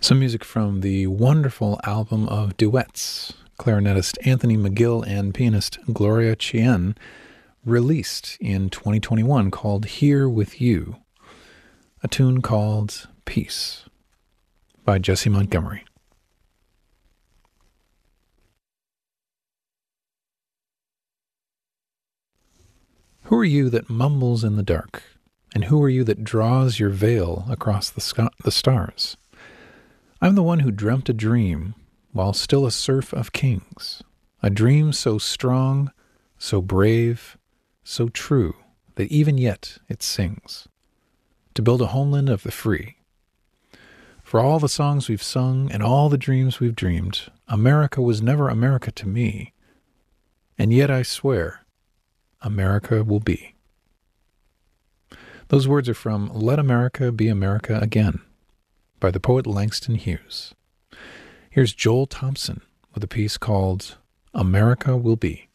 Some music from the wonderful album of duets, clarinetist Anthony McGill and pianist Gloria Chien released in 2021 called Here With You, a tune called Peace by Jesse Montgomery. Who are you that mumbles in the dark? And who are you that draws your veil across the stars? I'm the one who dreamt a dream while still a serf of kings, a dream so strong, so brave, so true that even yet it sings, to build a homeland of the free. For all the songs we've sung and all the dreams we've dreamed, America was never America to me, and yet I swear America will be. Those words are from Let America Be America Again by the poet Langston Hughes. Here's Joel Thompson with a piece called America Will Be.